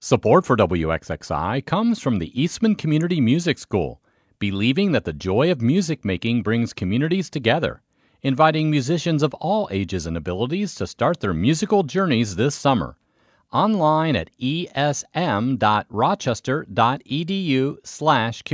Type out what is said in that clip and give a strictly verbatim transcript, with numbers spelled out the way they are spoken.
Support for W X X I comes from the Eastman Community Music School, believing that the joy of music making brings communities together, inviting musicians of all ages and abilities to start their musical journeys this summer. Online at esm.rochester.edu slash